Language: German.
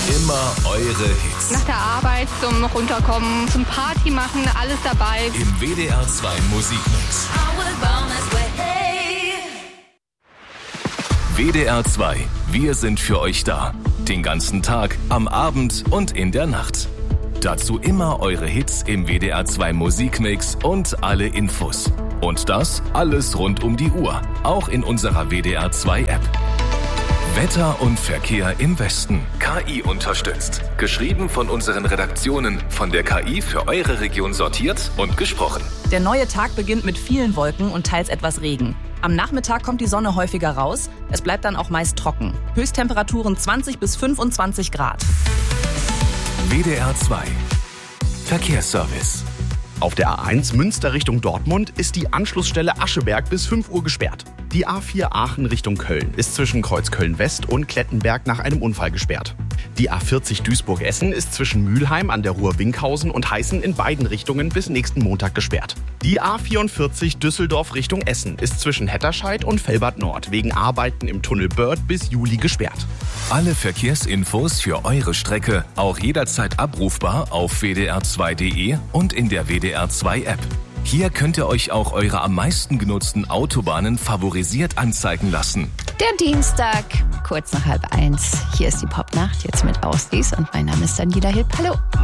Immer eure Hits. Nach der Arbeit zum Runterkommen, zum Party machen, alles dabei. Im WDR 2 Musikmix. WDR 2, wir sind für euch da. Den ganzen Tag, am Abend und in der Nacht. Dazu immer eure Hits im WDR 2 Musikmix und alle Infos. Und das alles rund um die Uhr, auch in unserer WDR 2 App. Wetter und Verkehr im Westen. KI unterstützt. Geschrieben von unseren Redaktionen, von der KI für eure Region sortiert und gesprochen. Der neue Tag beginnt mit vielen Wolken und teils etwas Regen. Am Nachmittag kommt die Sonne häufiger raus. Es bleibt dann auch meist trocken. Höchsttemperaturen 20 bis 25 Grad. WDR 2 Verkehrsservice. Auf der A1 Münster Richtung Dortmund ist die Anschlussstelle Ascheberg bis 5 Uhr gesperrt. Die A4 Aachen Richtung Köln ist zwischen Kreuzköln West und Klettenberg nach einem Unfall gesperrt. Die A40 Duisburg-Essen ist zwischen Mülheim an der Ruhr-Winkhausen und Heißen in beiden Richtungen bis nächsten Montag gesperrt. Die A44 Düsseldorf Richtung Essen ist zwischen Hetterscheid und Velbert Nord wegen Arbeiten im Tunnel Börth bis Juli gesperrt. Alle Verkehrsinfos für eure Strecke auch jederzeit abrufbar auf wdr2.de und in der WDR 2 App. Hier könnt ihr euch auch eure am meisten genutzten Autobahnen favorisiert anzeigen lassen. Der Dienstag, kurz nach 12:30. Hier ist die Popnacht, jetzt mit Auslies und mein Name ist Daniela Hipp. Hallo.